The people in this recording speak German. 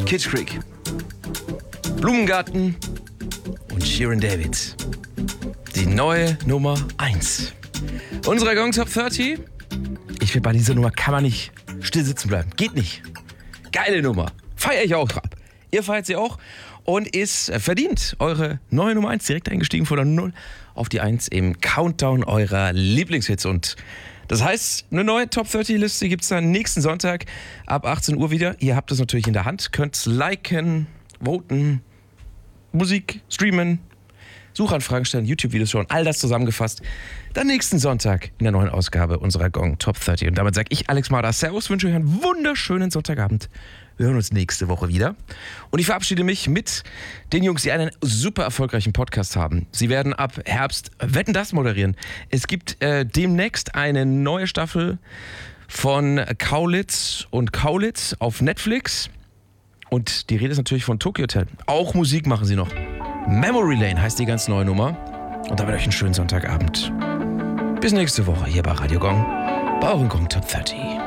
Kitsch Creek, Blumengarten und Shirin David. Die neue Nummer 1. Unsere Gong Top 30. Ich finde, bei dieser Nummer kann man nicht still sitzen bleiben. Geht nicht. Geile Nummer. Feiere ich auch ab. Ihr feiert sie auch und ist verdient. Eure neue Nummer 1 direkt eingestiegen von der 0 auf die 1 im Countdown eurer Lieblingshits. Und das heißt, eine neue Top 30 Liste gibt es dann nächsten Sonntag ab 18 Uhr wieder. Ihr habt es natürlich in der Hand, könnt liken, voten, Musik streamen, Suchanfragen stellen, YouTube-Videos schauen, all das zusammengefasst. Dann nächsten Sonntag in der neuen Ausgabe unserer Gong Top 30. Und damit sage ich Alex Marder Servus, wünsche euch einen wunderschönen Sonntagabend. Wir hören uns nächste Woche wieder. Und ich verabschiede mich mit den Jungs, die einen super erfolgreichen Podcast haben. Sie werden ab Herbst Wetten, dass moderieren. Es gibt demnächst eine neue Staffel von Kaulitz und Kaulitz auf Netflix. Und die Rede ist natürlich von Tokyo Hotel. Auch Musik machen sie noch. Memory Lane heißt die ganz neue Nummer. Und damit euch einen schönen Sonntagabend. Bis nächste Woche hier bei Radio Gong, bei euren Gong Top 30.